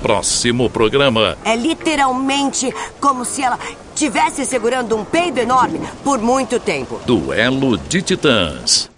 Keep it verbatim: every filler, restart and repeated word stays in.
próximo programa. É literalmente como se ela estivesse segurando um peido enorme por muito tempo. Duelo de Titãs.